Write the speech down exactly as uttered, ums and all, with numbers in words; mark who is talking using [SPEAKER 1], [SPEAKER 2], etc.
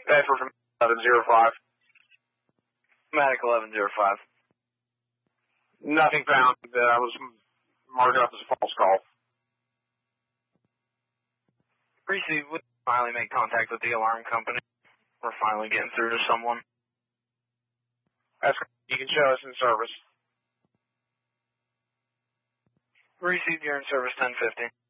[SPEAKER 1] Bedford from eleven zero five.
[SPEAKER 2] Medic eleven zero five.
[SPEAKER 1] Nothing found. Uh, I was marked up as a false call.
[SPEAKER 2] Received. We finally made contact with the alarm company. We're finally getting through to someone.
[SPEAKER 1] That's you can show us in service.
[SPEAKER 2] Received. You're in service ten fifty.